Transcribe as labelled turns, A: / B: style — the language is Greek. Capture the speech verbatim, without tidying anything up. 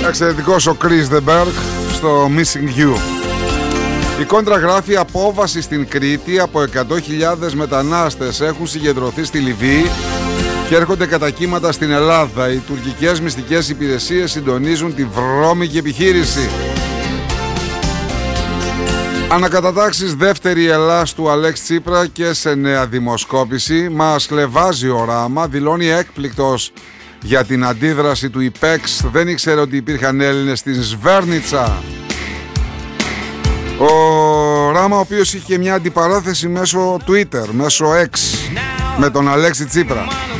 A: Εξαιρετικός ο Chris de Berg στο Missing You. Η Κόντρα γράφει: απόβαση στην Κρήτη από εκατό χιλιάδες μετανάστες έχουν συγκεντρωθεί στη Λιβύη και έρχονται κατά κύματα στην Ελλάδα. Οι τουρκικές μυστικές υπηρεσίες συντονίζουν τη βρώμικη επιχείρηση. Ανακατατάξεις δεύτερη Ελλάς του Αλέξη Τσίπρα και σε νέα δημοσκόπηση. Μας χλευάζει ο Ράμα, δηλώνει έκπληκτος για την αντίδραση του ΙΠΕΞ. Δεν ήξερε ότι υπήρχαν Έλληνες στην Σβέρνιτσα. Ο Ράμα, ο οποίος είχε μια αντιπαράθεση μέσω Twitter, μέσω X με τον Αλέξη Τσίπρα.